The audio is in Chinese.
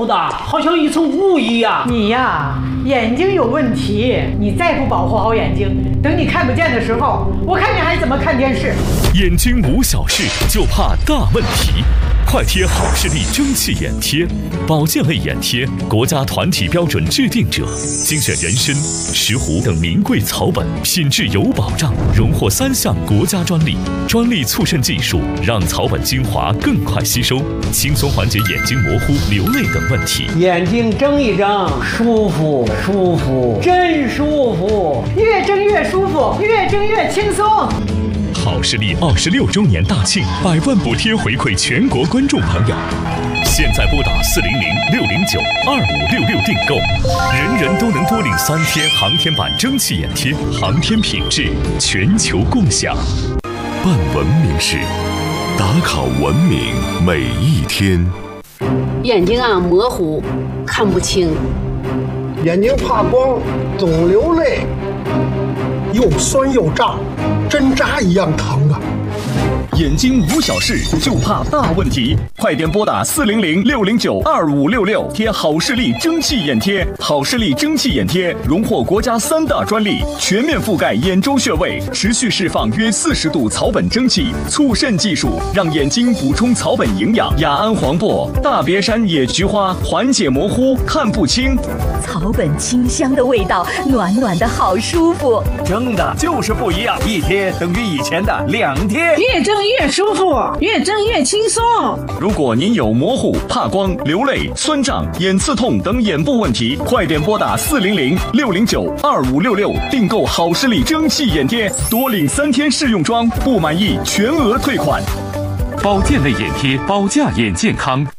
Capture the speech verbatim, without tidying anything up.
涂的好像一层雾一样。 你呀，眼睛有问题，你再不保护好眼睛，等你看不见的时候，我看你还怎么看电视。 眼睛无小事，就怕大问题。快贴好视力蒸汽眼贴，保健类眼贴，国家团体标准制定者，精选人参、石斛等名贵草本，品质有保障，荣获三项国家专利。专利促渗技术让草本精华更快吸收，轻松缓解眼睛模糊、流泪等问题。 眼睛睁一睁，舒服舒服，真舒服， 越睁越舒服，越睁越轻松。 好视力二十六周年大庆，百万补贴回馈全国观众朋友。现在拨打四零零六零九二五六六订购，人人都能多领三天航天版蒸汽眼贴，航天品质全球共享。 办文明事，打卡文明每一天。 眼睛啊模糊，看不清， 眼睛怕光，总流泪，又酸又胀，针扎一样疼啊！ 眼睛无小事，就怕大问题。快点拨打四零零六零九二五六六，贴好视力蒸汽眼贴。好视力蒸汽眼贴荣获国家三大专利，全面覆盖眼周穴位，持续释放约四十度草本蒸汽，促渗技术让眼睛补充草本营养。雅安黄柏、大别山野菊花缓解模糊，看不清。 草本清香的味道，暖暖的好舒服。 蒸的就是不一样，一贴等于以前的两贴。 越蒸越舒服，越蒸越轻松。 如果您有模糊、怕光、流泪、酸胀、眼刺痛等眼部问题，快点拨打四零零六零九二五六六订购好视力蒸汽眼贴，多领三天试用装，不满意全额退款。 保健类眼贴，保驾眼健康，